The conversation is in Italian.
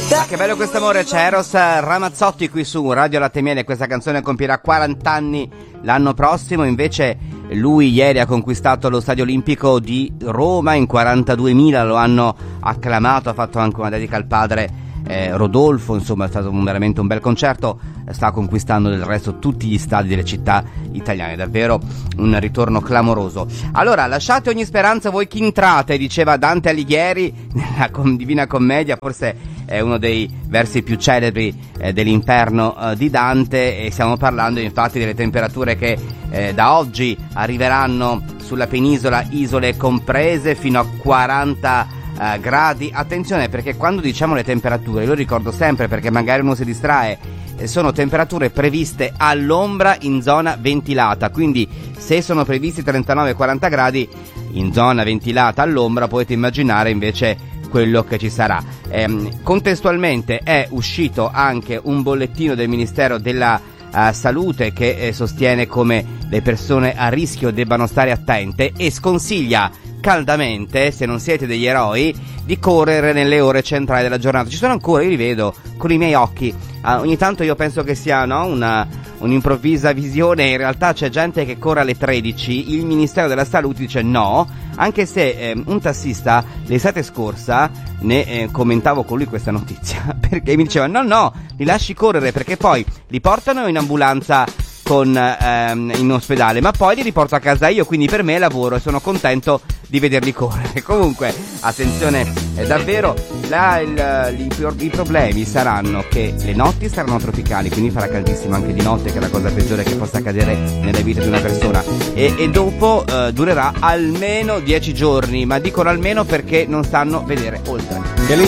Ma che bello questo amore, c'è Eros Ramazzotti qui su Radio Latte Miele. Questa canzone compierà 40 anni l'anno prossimo. Invece lui ieri ha conquistato lo Stadio Olimpico di Roma in 42.000, lo hanno acclamato, ha fatto anche una dedica al padre Rodolfo, insomma è stato veramente un bel concerto. Sta conquistando del resto tutti gli stadi delle città italiane, davvero un ritorno clamoroso. Allora, lasciate ogni speranza voi che intrate, diceva Dante Alighieri nella Divina Commedia, forse è uno dei versi più celebri dell'Inferno di Dante, e stiamo parlando infatti delle temperature che da oggi arriveranno sulla penisola, isole comprese, fino a 40 gradi. Attenzione, perché quando diciamo le temperature, lo ricordo sempre perché magari uno si distrae, sono temperature previste all'ombra in zona ventilata, quindi se sono previsti 39-40 gradi in zona ventilata all'ombra, potete immaginare invece quello che ci sarà. Contestualmente è uscito anche un bollettino del Ministero della Salute che sostiene come le persone a rischio debbano stare attente e sconsiglia caldamente, se non siete degli eroi, di correre nelle ore centrali della giornata. Ci sono ancora, io li vedo con i miei occhi, ogni tanto io penso che sia un'improvvisa visione, in realtà c'è gente che corre alle 13, il Ministero della Salute dice no, anche se un tassista l'estate scorsa ne commentavo con lui questa notizia, perché mi diceva no, li lasci correre perché poi li portano in ambulanza in ospedale, ma poi li riporto a casa io, quindi per me è lavoro e sono contento di vederli correre. Comunque attenzione, davvero i problemi saranno che le notti saranno tropicali, quindi farà caldissimo anche di notte, che è la cosa peggiore che possa accadere nella vita di una persona, e dopo durerà almeno 10 giorni, ma dicono almeno perché non sanno vedere oltre.